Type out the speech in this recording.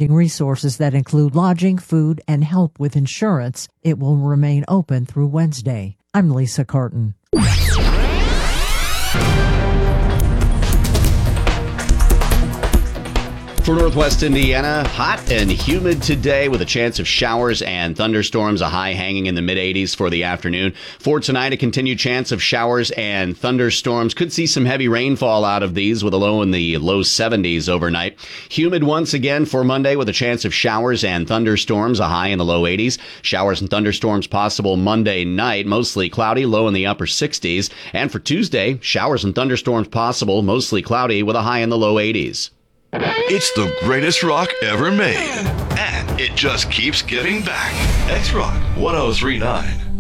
providing resources that include lodging, food, and help with insurance. It will remain open through Wednesday. I'm Lisa Carton. For Northwest Indiana, hot and humid today with a chance of showers and thunderstorms, a high hanging in the mid-80s for the afternoon. For tonight, a continued chance of showers and thunderstorms. Could see some heavy rainfall out of these with a low in the low 70s overnight. Humid once again for Monday with a chance of showers and thunderstorms, a high in the low 80s. Showers and thunderstorms possible Monday night, mostly cloudy, low in the upper 60s. And for Tuesday, showers and thunderstorms possible, mostly cloudy with a high in the low 80s. It's the greatest rock ever made, and it just keeps giving back. X-Rock 103.9.